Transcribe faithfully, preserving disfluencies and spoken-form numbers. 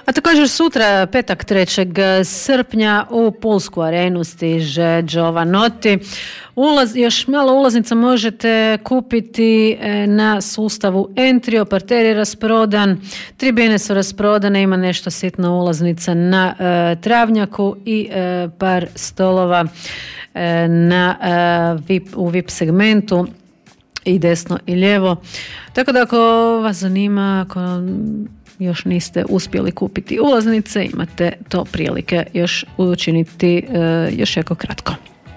A također sutra, petak trećeg srpnja, u Pulsku arenu stiže Giovanotti. Ulaz, još malo ulaznica možete kupiti na sustavu Entrio, parter je rasprodan, tribine su rasprodane, ima nešto sitno ulaznica na e, travnjaku i e, par stolova e, na, e, V I P, u V I P segmentu i desno i lijevo. Tako da ako vas zanima, ako još niste uspjeli kupiti ulaznice, imate to prilike još učiniti e, još jako kratko.